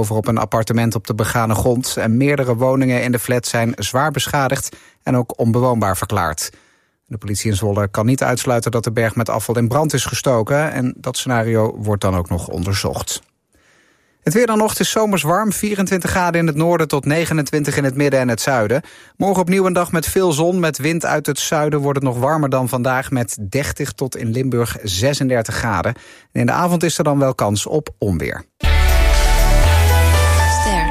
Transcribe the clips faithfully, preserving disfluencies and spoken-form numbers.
over op een appartement op de begane grond. En meerdere woningen in de flat zijn zwaar beschadigd en ook onbewoonbaar verklaard. De politie in Zwolle kan niet uitsluiten dat de berg met afval in brand is gestoken. En dat scenario wordt dan ook nog onderzocht. Het weer dan nog, het is zomers warm, vierentwintig graden in het noorden tot negenentwintig in het midden en het zuiden. Morgen opnieuw een dag met veel zon, met wind uit het zuiden wordt het nog warmer dan vandaag met dertig tot in Limburg zesendertig graden. En in de avond is er dan wel kans op onweer. Ster.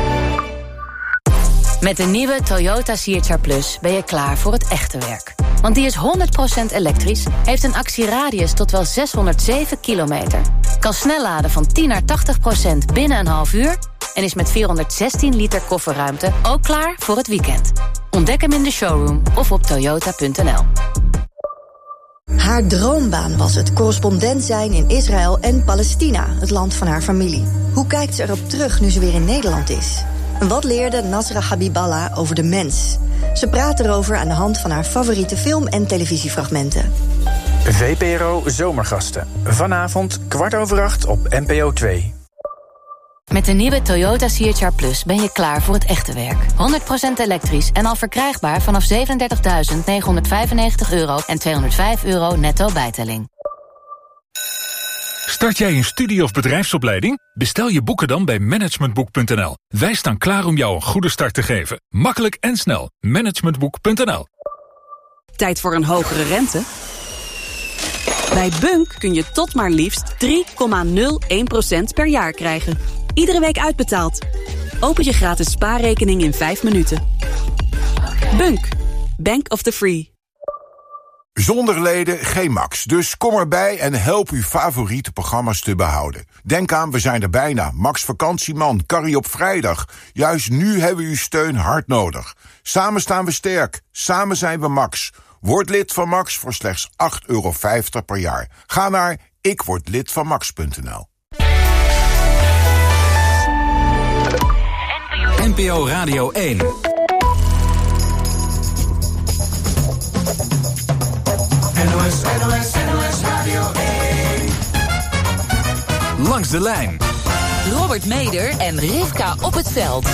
Met de nieuwe Toyota C H R Plus ben je klaar voor het echte werk. Want die is honderd procent elektrisch, heeft een actieradius tot wel zeshonderdzeven kilometer... kan snel laden van tien naar tachtig procent binnen een half uur... en is met vierhonderdzestien liter kofferruimte ook klaar voor het weekend. Ontdek hem in de showroom of op toyota punt n l. Haar droombaan was het correspondent zijn in Israël en Palestina, het land van haar familie. Hoe kijkt ze erop terug nu ze weer in Nederland is? En wat leerde Nasra Habiballah over de mens? Ze praat erover aan de hand van haar favoriete film- en televisiefragmenten. V P R O Zomergasten. Vanavond kwart over acht op N P O twee. Met de nieuwe Toyota C H R Plus ben je klaar voor het echte werk. honderd procent elektrisch en al verkrijgbaar vanaf zevenendertigduizend negenhonderdvijfennegentig euro en tweehonderdvijf euro netto bijtelling. Start jij een studie- of bedrijfsopleiding? Bestel je boeken dan bij managementboek punt n l. Wij staan klaar om jou een goede start te geven. Makkelijk en snel. managementboek punt n l. Tijd voor een hogere rente? Bij Bunk kun je tot maar liefst drie komma nul één procent per jaar krijgen. Iedere week uitbetaald. Open je gratis spaarrekening in vijf minuten. Bunk. Bank of the Free. Zonder leden geen Max, dus kom erbij en help uw favoriete programma's te behouden. Denk aan, we zijn er bijna. Max Vakantieman, Carrie op vrijdag. Juist nu hebben we uw steun hard nodig. Samen staan we sterk, samen zijn we Max. Word lid van Max voor slechts acht euro vijftig per jaar. Ga naar ik word lid van max punt n l. N P O Radio één. N O S, N O S, N O S Radio één. Langs de lijn. Robert Meder en Rivka op het veld.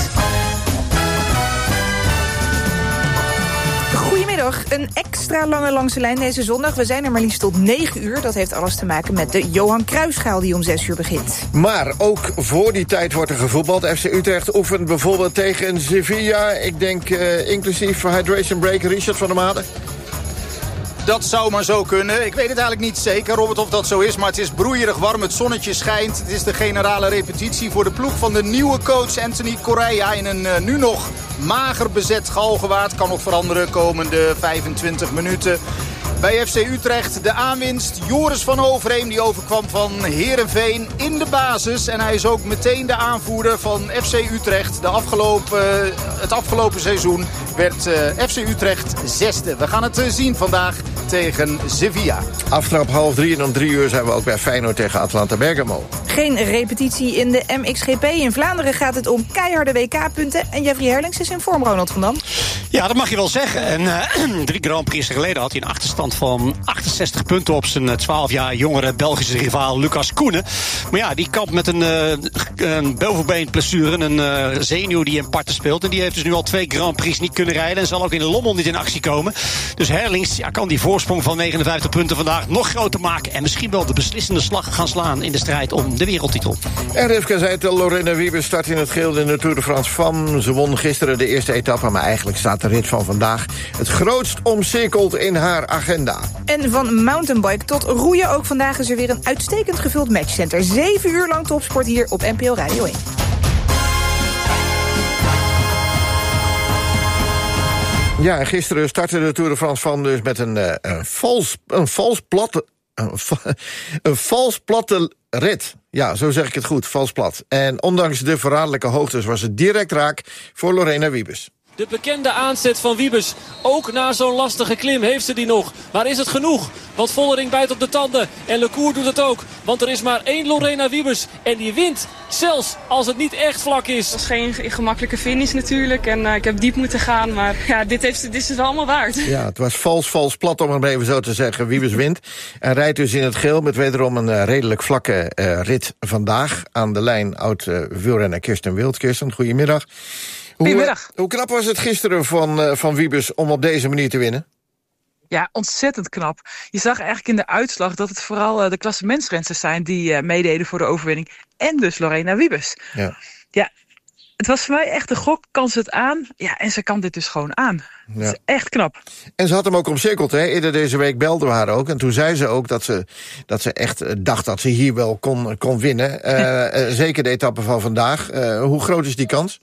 Goedemiddag, een extra lange Langs de Lijn deze zondag. We zijn er maar liefst tot negen uur. Dat heeft alles te maken met de Johan Cruijffschaal die om zes uur begint. Maar ook voor die tijd wordt er gevoetbald. F C Utrecht oefent bijvoorbeeld tegen Sevilla. Ik denk uh, inclusief hydration break. Richard van der Maden. Dat zou maar zo kunnen. Ik weet het eigenlijk niet zeker, Robert, of dat zo is. Maar het is broeierig warm, het zonnetje schijnt. Het is de generale repetitie voor de ploeg van de nieuwe coach Anthony Correa. In een uh, nu nog mager bezet Galgenwaard. Kan nog veranderen komende vijfentwintig minuten. Bij F C Utrecht de aanwinst. Joris van Overheem die overkwam van Heerenveen in de basis. En hij is ook meteen de aanvoerder van F C Utrecht. De afgelopen, het afgelopen seizoen werd uh, F C Utrecht zesde. We gaan het uh, zien vandaag tegen Sevilla. Aftrap half drie en om drie uur zijn we ook bij Feyenoord tegen Atalanta Bergamo. Geen repetitie in de M X G P. In Vlaanderen gaat het om keiharde W K-punten. En Jeffrey Herlings is in vorm, Ronald van Dam. Ja, dat mag je wel zeggen. En uh, drie Grand Prix geleden had hij een achterstand van achtenzestig punten op zijn twaalf jaar jongere Belgische rivaal Lucas Koenen. Maar ja, die kampt met een, uh, een bovenbeenblessure, een uh, zenuw die in parten speelt. En die heeft dus nu al twee Grand Prix niet kunnen rijden en zal ook in de Lommel niet in actie komen. Dus Herlings ja, kan die voorsprong van negenenvijftig punten vandaag nog groter maken en misschien wel de beslissende slag gaan slaan in de strijd om de wereldtitel. En Rivka zei het, Lorena Wiebes start in het geel in de Tour de France van. Ze won gisteren de eerste etappe, maar eigenlijk staat de rit van vandaag het grootst omcirkeld in haar agenda. En van mountainbike tot roeien, ook vandaag is er weer een uitstekend gevuld matchcenter. Zeven uur lang topsport hier op N P O Radio één. Ja, en gisteren startte de Tour de France van dus met een, uh, een vals, een vals platte, een, een vals platte rit. Ja, zo zeg ik het goed, vals plat. En ondanks de verraderlijke hoogtes was het direct raak voor Lorena Wiebes. De bekende aanzet van Wiebes. Ook na zo'n lastige klim heeft ze die nog. Maar is het genoeg? Want Vollering bijt op de tanden. En Lecour doet het ook. Want er is maar één Lorena Wiebes. En die wint. Zelfs als het niet echt vlak is. Het was geen gemakkelijke finish natuurlijk. En uh, ik heb diep moeten gaan. Maar ja, dit, heeft, dit is het allemaal waard. Ja, het was vals, vals plat om het even zo te zeggen. Wiebes wint. En rijdt dus in het geel met wederom een uh, redelijk vlakke uh, rit vandaag. Aan de lijn oud-wielrenner uh, Kirsten Wild. Kirsten, goedemiddag. Hoe, Goedemiddag. Hoe knap was het gisteren van, uh, van Wiebes om op deze manier te winnen? Ja, ontzettend knap. Je zag eigenlijk in de uitslag dat het vooral uh, de klassementsrensters zijn die uh, meededen voor de overwinning. En dus Lorena Wiebes. Ja. Ja, het was voor mij echt een gok, kan ze het aan? Ja, en ze kan dit dus gewoon aan. Ja. Dat is echt knap. En ze had hem ook omcirkeld, hè? Eerder deze week belden we haar ook. En toen zei ze ook dat ze, dat ze echt dacht dat ze hier wel kon, kon winnen. Uh, uh, zeker de etappe van vandaag. Uh, hoe groot is die kans?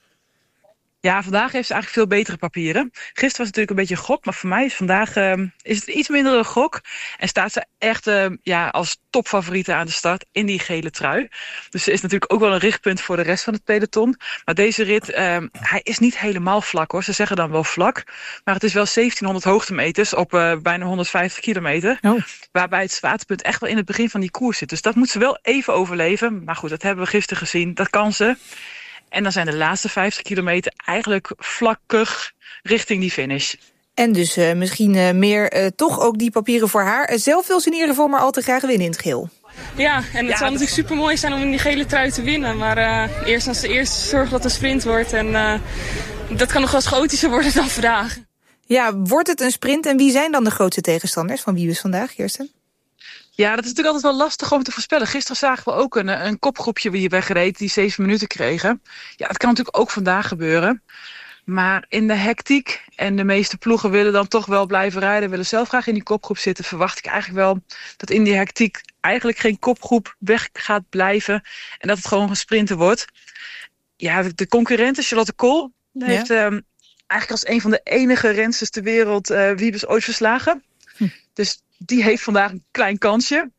Ja, vandaag heeft ze eigenlijk veel betere papieren. Gisteren was het natuurlijk een beetje een gok, maar voor mij is vandaag uh, is het iets minder een gok. En staat ze echt uh, ja, als topfavoriete aan de start in die gele trui. Dus ze is natuurlijk ook wel een richtpunt voor de rest van het peloton. Maar deze rit, uh, hij is niet helemaal vlak hoor. Ze zeggen dan wel vlak. Maar het is wel zeventienhonderd hoogtemeters op uh, bijna honderdvijftig kilometer. Oh. Waarbij het zwaartepunt echt wel in het begin van die koers zit. Dus dat moet ze wel even overleven. Maar goed, dat hebben we gisteren gezien. Dat kan ze. En dan zijn de laatste vijftig kilometer eigenlijk vlakkig richting die finish. En dus uh, misschien uh, meer uh, toch ook die papieren voor haar. Uh, zelf wil ze in ieder geval maar al te graag winnen in het geel. Ja, en het ja, zal natuurlijk super mooi zijn om in die gele trui te winnen. Maar uh, eerst als ze eerst zorgen dat het een sprint wordt. En uh, dat kan nog wel eens chaotischer worden dan vandaag. Ja, wordt het een sprint? En wie zijn dan de grootste tegenstanders van Wiebes vandaag, Kirsten? Ja, dat is natuurlijk altijd wel lastig om te voorspellen. Gisteren zagen we ook een, een kopgroepje wie wegreed die zeven minuten kregen. Ja, dat kan natuurlijk ook vandaag gebeuren. Maar in de hectiek, en de meeste ploegen willen dan toch wel blijven rijden, willen zelf graag in die kopgroep zitten, verwacht ik eigenlijk wel dat in die hectiek eigenlijk geen kopgroep weg gaat blijven en dat het gewoon gesprinten wordt. Ja, de concurrente Charlotte Kool ja. heeft um, eigenlijk als een van de enige rensters ter wereld uh, Wiebes ooit verslagen. Hm. Dus die heeft vandaag een klein kansje.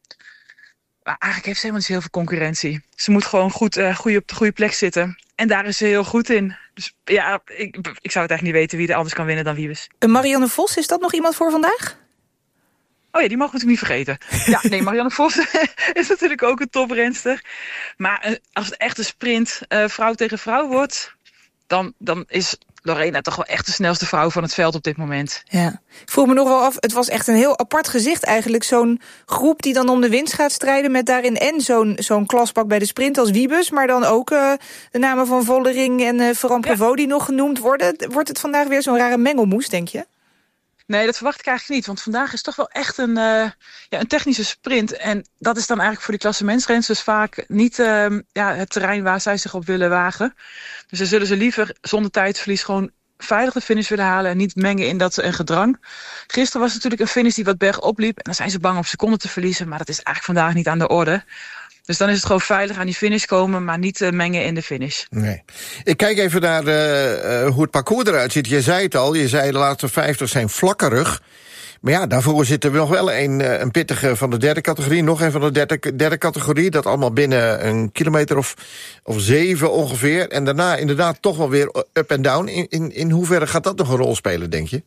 Maar eigenlijk heeft ze helemaal niet zo heel veel concurrentie. Ze moet gewoon goed, uh, goed op de goede plek zitten. En daar is ze heel goed in. Dus ja, ik, ik zou het eigenlijk niet weten wie er anders kan winnen dan Wiebes. Marianne Vos, is dat nog iemand voor vandaag? Oh ja, die mogen we natuurlijk niet vergeten. Ja, nee, Marianne Vos is natuurlijk ook een toprenster. Maar uh, als het echt een sprint uh, vrouw tegen vrouw wordt, dan, dan is Lorena toch wel echt de snelste vrouw van het veld op dit moment. Ja, ik vroeg me nog wel af, het was echt een heel apart gezicht eigenlijk. Zo'n groep die dan om de winst gaat strijden met daarin en zo'n, zo'n klasbak bij de sprint als Wiebes, maar dan ook uh, de namen van Vollering en uh, Ferrand Prévot ja. die nog genoemd worden. Wordt het vandaag weer zo'n rare mengelmoes, denk je? Nee, dat verwacht ik eigenlijk niet. Want vandaag is toch wel echt een, uh, ja, een technische sprint. En dat is dan eigenlijk voor die klassementsrensters vaak niet uh, ja, het terrein waar zij zich op willen wagen. Dus dan zullen ze liever zonder tijdverlies gewoon veilig de finish willen halen en niet mengen in dat een gedrang. Gisteren was natuurlijk een finish die wat bergop liep. En dan zijn ze bang om seconden te verliezen. Maar dat is eigenlijk vandaag niet aan de orde. Dus dan is het gewoon veilig aan die finish komen, maar niet uh, mengen in de finish. Nee. Ik kijk even naar uh, uh, hoe het parcours eruit ziet. Je zei het al, je zei de laatste vijftig zijn vlakkerig. Maar ja, daarvoor zit er nog wel een, een pittige van de derde categorie. Nog een van de derde, derde categorie. Dat allemaal binnen een kilometer of, of zeven ongeveer. En daarna inderdaad toch wel weer up en down. In, in, in hoeverre gaat dat nog een rol spelen, denk je?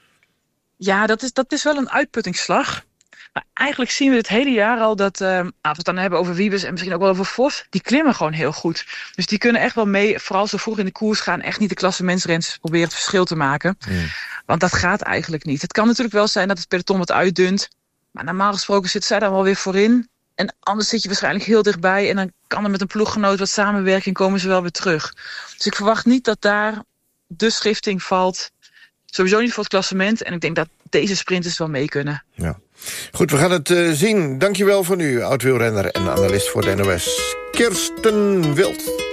Ja, dat is, dat is wel een uitputtingsslag. Maar eigenlijk zien we het hele jaar al dat, uh, als we het dan hebben over Wiebes en misschien ook wel over Vos, die klimmen gewoon heel goed. Dus die kunnen echt wel mee, vooral zo vroeg in de koers gaan, echt niet de klassementsrensters proberen het verschil te maken. Mm. Want dat gaat eigenlijk niet. Het kan natuurlijk wel zijn dat het peloton wat uitdunt, maar normaal gesproken zit zij dan wel weer voorin. En anders zit je waarschijnlijk heel dichtbij en dan kan er met een ploeggenoot wat samenwerking komen ze wel weer terug. Dus ik verwacht niet dat daar de schifting valt. Sowieso niet voor het klassement. En ik denk dat deze sprinters wel mee kunnen. Ja. Goed, we gaan het uh, zien. Dankjewel voor nu, oud-wielrenner en analist voor de N O S, Kirsten Wild.